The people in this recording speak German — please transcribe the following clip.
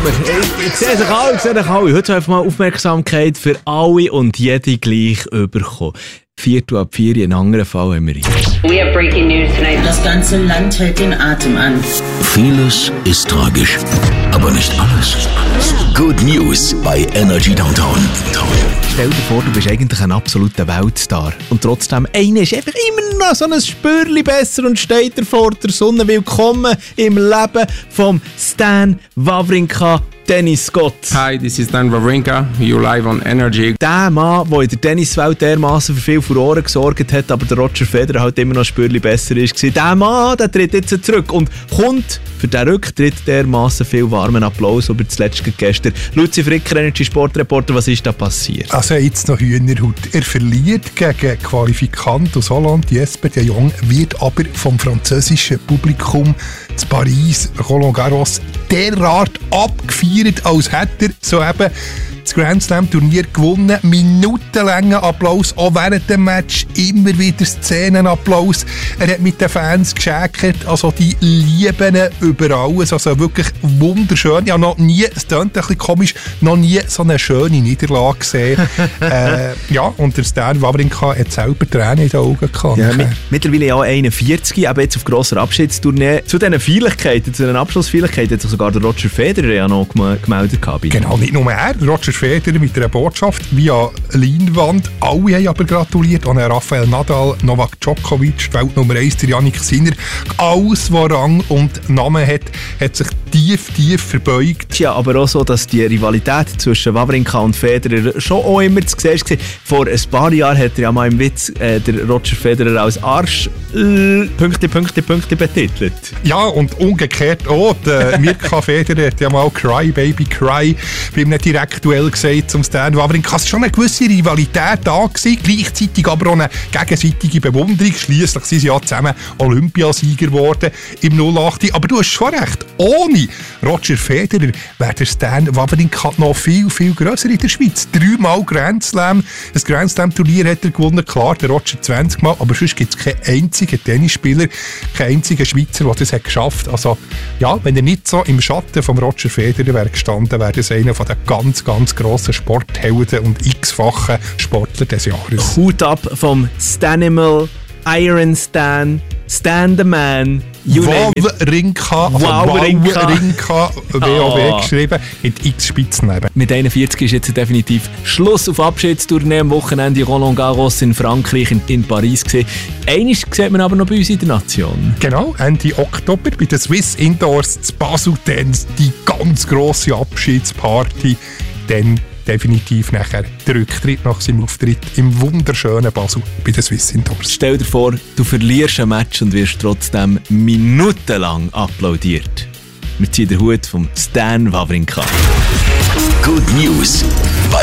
wir. Ich sehe sich alle. Heute soll einfach mal Aufmerksamkeit für alle und jede gleich bekommen. 4:04, in anderen Fall haben wir ihn. We have breaking news tonight. Das ganze Land hält den Atem an. Vieles ist tragisch, aber nicht alles. Good News bei Energy Downtown. Stell dir vor, du bist eigentlich ein absoluter Weltstar. Und trotzdem, einer ist einfach immer noch so ein Spürchen besser und steht dir vor der Sonne. Willkommen im Leben vom Stan Wawrinka, Dennis Scott. Hi, this is Stan Wawrinka. You live on Energy. Der Mann, der in der Tenniswelt dermassen für viel Furore gesorgt hat, aber der Roger Federer halt immer noch ein Spürchen besser ist. Der Mann, der tritt jetzt zurück und kommt für den Rücktritt dermassen viel warmen Applaus über das letzte gestern. Luzi Fricker, Energy Sportreporter, was ist da passiert? Also jetzt noch Hühnerhaut. Er verliert gegen Qualifikant aus Holland, Jesper de Jong, wird aber vom französischen Publikum zu Paris, Roland Garros, derart abgefeiert, als hätte er soeben das Grand Slam Turnier gewonnen. Minutenlanger Applaus, auch während dem Match immer wieder Szenenapplaus. Er hat mit den Fans geschäkert, also die lieben ihn über alles, also wirklich wunderschön. Ja, noch nie, es klingt ein bisschen komisch, noch nie so eine schöne Niederlage gesehen. Ja, und der Stan Wawrinka hat selber Tränen in den Augen gehabt. Ja, mittlerweile ja 41, aber jetzt auf grosser Abschiedstournee. Zu diesen Feierlichkeiten, zu den Abschlussfeierlichkeiten hat sich sogar der Roger Federer ja noch gemeldet. Genau, nicht nur er, Roger Federer mit einer Botschaft via Leinwand. Alle haben aber gratuliert. Auch Rafael Nadal, Novak Djokovic, Weltnummer 1, der Jannik Sinner. Alles, was Rang und Namen hat sich tief verbeugt. Ja, aber auch so, dass die Rivalität zwischen Wawrinka und Federer schon auch immer zu sehen war. Vor ein paar Jahren hat er ja mal im Witz der Roger Federer als Arsch Punkte betitelt. Ja, und umgekehrt auch. Mirka Federer hat ja mal Cry Baby Cry bei einem Direktduell gesagt zum Stan Wawrinka. Es war schon eine gewisse Rivalität da gewesen, gleichzeitig aber auch eine gegenseitige Bewunderung. Schliesslich sind sie ja zusammen Olympiasieger geworden im 08. Aber du hast schon recht, ohne Roger Federer wäre der Stan Wawrinka noch viel grösser in der Schweiz. 3-mal Grand Slam. Das Grand Slam Turnier hat er gewonnen, klar, der Roger 20-mal, aber sonst gibt es keinen einzigen Tennisspieler, keinen einzigen Schweizer, der das hat geschafft. Also ja, wenn er nicht so im Schatten von Roger Federer wäre gestanden, wäre das einer von den ganz grossen Sporthelden und x-fachen Sportler des Jahres. Hut ab vom Stanimal, Iron Stan, Stan the Man, Wawrinka, WoW geschrieben, mit x Spitznamen. Mit 41 ist jetzt definitiv Schluss auf Abschiedstournee am Wochenende Roland Garros in Frankreich, in Paris gesehen. Eines sieht man aber noch bei uns in der Nation. Genau, Ende Oktober bei den Swiss Indoors zu Basel, dann die ganz grosse Abschiedsparty, dann definitiv nachher der Rücktritt nach seinem Auftritt im wunderschönen Basel bei den Swiss Indoors. Stell dir vor, du verlierst ein Match und wirst trotzdem minutenlang applaudiert. Wir ziehen den Hut vom Stan Wawrinka. Good News bei